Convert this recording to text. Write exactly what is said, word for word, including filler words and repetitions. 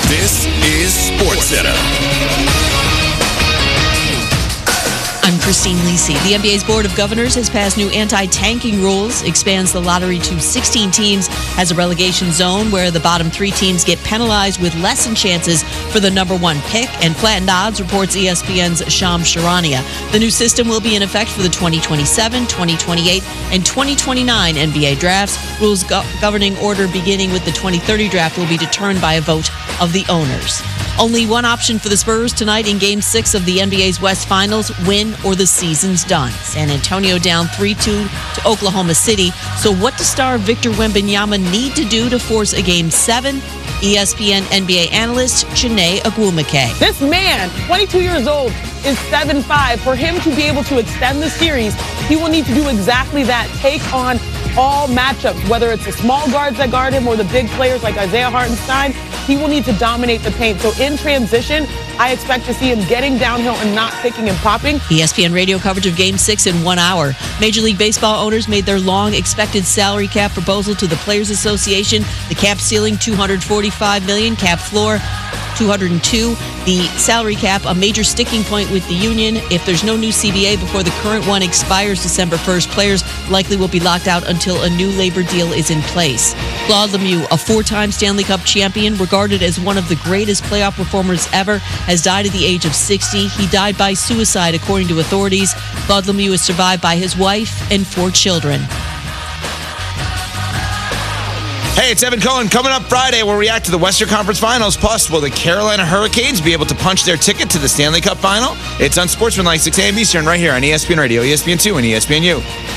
This is SportsCenter. I'm Christine Lisi. The N B A's Board of Governors has passed new anti-tanking rules, expands the lottery to sixteen teams, has a relegation zone where the bottom three teams get penalized with lessened chances for the number one pick, and flattened odds, reports E S P N's Shams Charania. The new system will be in effect for the twenty twenty-seven, twenty twenty-eight, and twenty twenty-nine N B A drafts. Rules go- governing order beginning with the twenty thirty draft will be determined by a vote of the owners. Only one option for the Spurs tonight in Game six of the N B A's West Finals, win or the season's done. San Antonio down three two to Oklahoma City. So what does star Victor Wembanyama need to do to force a Game seven? E S P N N B A analyst Chiney Ogwumike. This man, twenty-two years old, is seven five. For him to be able to extend the series, he will need to do exactly that. Take on all matchups, whether it's the small guards that guard him or the big players like Isaiah Hartenstein. He will need to dominate the paint. So in transition, I expect to see him getting downhill and not picking and popping. E S P N radio coverage of Game six in one hour. Major League Baseball owners made their long expected salary cap proposal to the Players Association. The cap ceiling, two hundred forty-five million dollars, cap floor, two hundred two. The salary cap, a major sticking point with the union. If there's no new C B A before the current one expires December first, players likely will be locked out until a new labor deal is in place. Claude Lemieux, a four-time Stanley Cup champion, regarded as one of the greatest playoff performers ever, has died at the age of sixty. He died by suicide, according to authorities. Claude Lemieux is survived by his wife and four children. Hey, it's Evan Cohen. Coming up Friday, we'll react to the Western Conference Finals. Plus, will the Carolina Hurricanes be able to punch their ticket to the Stanley Cup Final? It's on Sportsmanlike, six a.m. Eastern, right here on E S P N Radio, E S P N two, and E S P N U.